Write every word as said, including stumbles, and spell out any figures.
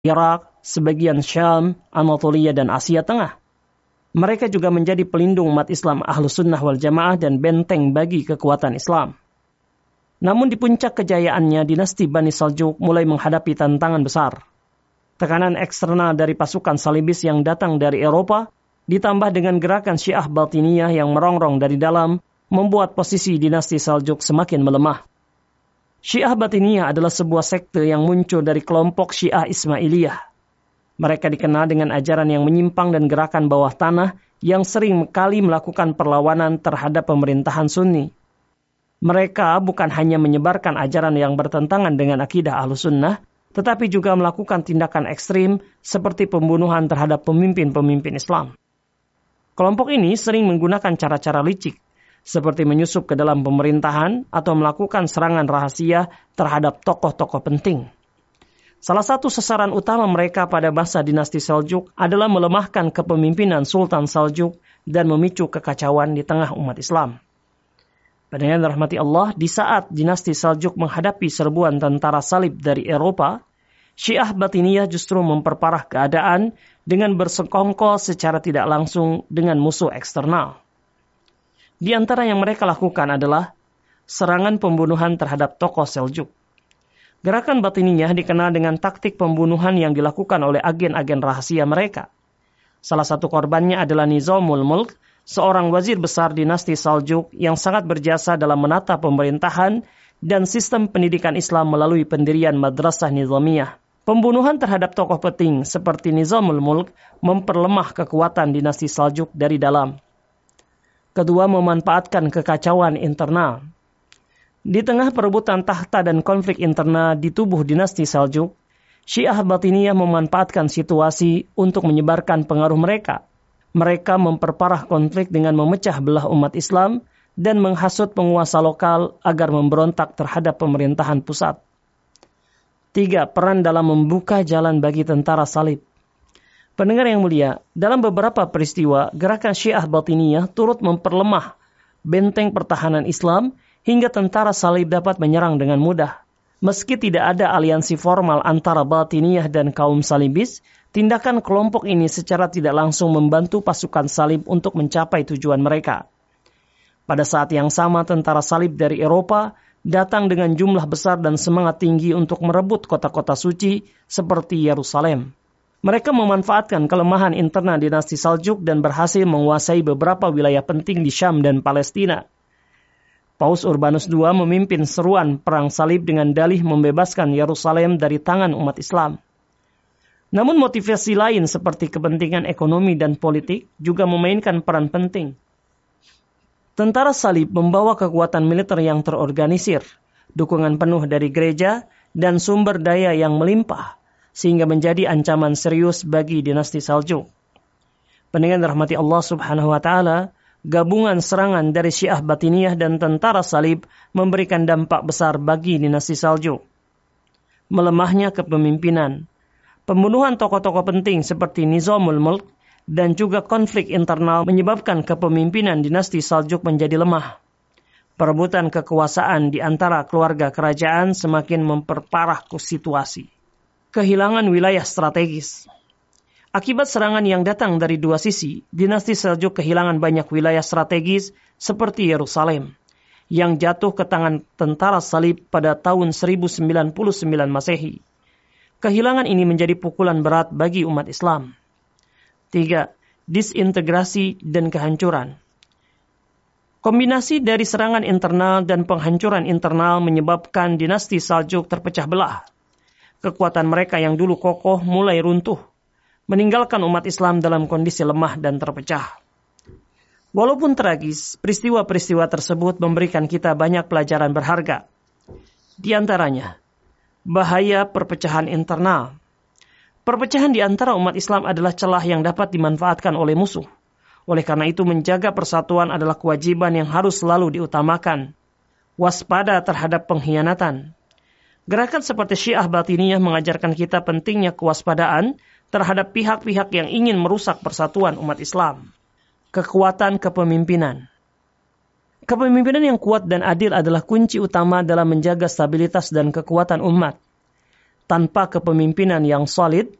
Irak, sebagian Syam, Anatolia, dan Asia Tengah. Mereka juga menjadi pelindung umat Islam Ahlus Sunnah wal Jamaah dan benteng bagi kekuatan Islam. Namun di puncak kejayaannya, dinasti Bani Saljuk mulai menghadapi tantangan besar. Tekanan eksternal dari pasukan salibis yang datang dari Eropa, ditambah dengan gerakan Syiah Batiniyah yang merongrong dari dalam, membuat posisi dinasti Saljuk semakin melemah. Syiah Batiniyah adalah sebuah sekte yang muncul dari kelompok Syiah Ismailiyah. Mereka dikenal dengan ajaran yang menyimpang dan gerakan bawah tanah yang sering kali melakukan perlawanan terhadap pemerintahan Sunni. Mereka bukan hanya menyebarkan ajaran yang bertentangan dengan akidah Ahlus Sunnah, tetapi juga melakukan tindakan ekstrim seperti pembunuhan terhadap pemimpin-pemimpin Islam. Kelompok ini sering menggunakan cara-cara licik, seperti menyusup ke dalam pemerintahan atau melakukan serangan rahasia terhadap tokoh-tokoh penting. Salah satu sasaran utama mereka pada masa dinasti Seljuk adalah melemahkan kepemimpinan Sultan Seljuk dan memicu kekacauan di tengah umat Islam. Pendengar rahmati Allah, di saat dinasti Seljuk menghadapi serbuan tentara salib dari Eropa, Syiah Batiniyah justru memperparah keadaan dengan bersekongkol secara tidak langsung dengan musuh eksternal. Di antara yang mereka lakukan adalah serangan pembunuhan terhadap tokoh Seljuk. Gerakan Batiniyah dikenal dengan taktik pembunuhan yang dilakukan oleh agen-agen rahasia mereka. Salah satu korbannya adalah Nizamul Mulk, seorang wazir besar dinasti Seljuk yang sangat berjasa dalam menata pemerintahan dan sistem pendidikan Islam melalui pendirian Madrasah Nizamiyah. Pembunuhan terhadap tokoh penting seperti Nizamul Mulk memperlemah kekuatan dinasti Seljuk dari dalam. Kedua, memanfaatkan kekacauan internal. Di tengah perebutan tahta dan konflik internal di tubuh dinasti Seljuk, Syiah Batiniyah memanfaatkan situasi untuk menyebarkan pengaruh mereka. Mereka memperparah konflik dengan memecah belah umat Islam dan menghasut penguasa lokal agar memberontak terhadap pemerintahan pusat. Tiga, peran dalam membuka jalan bagi tentara salib. Pendengar yang mulia, dalam beberapa peristiwa, gerakan Syiah Batiniyah turut memperlemah benteng pertahanan Islam hingga tentara salib dapat menyerang dengan mudah. Meski tidak ada aliansi formal antara Batiniyah dan kaum salibis, tindakan kelompok ini secara tidak langsung membantu pasukan salib untuk mencapai tujuan mereka. Pada saat yang sama, tentara salib dari Eropa datang dengan jumlah besar dan semangat tinggi untuk merebut kota-kota suci seperti Yerusalem. Mereka memanfaatkan kelemahan internal dinasti Seljuk dan berhasil menguasai beberapa wilayah penting di Syam dan Palestina. Paus Urbanus kedua memimpin seruan perang salib dengan dalih membebaskan Yerusalem dari tangan umat Islam. Namun motivasi lain seperti kepentingan ekonomi dan politik juga memainkan peran penting. Tentara salib membawa kekuatan militer yang terorganisir, dukungan penuh dari gereja, dan sumber daya yang melimpah, sehingga menjadi ancaman serius bagi dinasti Seljuk. Pendengar rahmati Allah Subhanahu wa taala, gabungan serangan dari Syiah Batiniyah dan tentara salib memberikan dampak besar bagi dinasti Seljuk. Melemahnya kepemimpinan, pembunuhan tokoh-tokoh penting seperti Nizamul Mulk, dan juga konflik internal menyebabkan kepemimpinan dinasti Seljuk menjadi lemah. Perebutan kekuasaan di antara keluarga kerajaan semakin memperparah situasi. Kehilangan wilayah strategis. Akibat serangan yang datang dari dua sisi, dinasti Seljuk kehilangan banyak wilayah strategis seperti Yerusalem, yang jatuh ke tangan tentara salib pada tahun seribu sembilan puluh sembilan Masehi. Kehilangan ini menjadi pukulan berat bagi umat Islam. Tiga, disintegrasi dan kehancuran. Kombinasi dari serangan internal dan penghancuran internal menyebabkan dinasti Seljuk terpecah belah. Kekuatan mereka yang dulu kokoh mulai runtuh, meninggalkan umat Islam dalam kondisi lemah dan terpecah. Walaupun tragis, peristiwa-peristiwa tersebut memberikan kita banyak pelajaran berharga. Di antaranya, bahaya perpecahan internal. Perpecahan di antara umat Islam adalah celah yang dapat dimanfaatkan oleh musuh. Oleh karena itu, menjaga persatuan adalah kewajiban yang harus selalu diutamakan. Waspada terhadap pengkhianatan. Gerakan seperti Syiah Batiniyah mengajarkan kita pentingnya kewaspadaan terhadap pihak-pihak yang ingin merusak persatuan umat Islam. Kekuatan kepemimpinan. Kepemimpinan yang kuat dan adil adalah kunci utama dalam menjaga stabilitas dan kekuatan umat. tanpa kepemimpinan yang solid,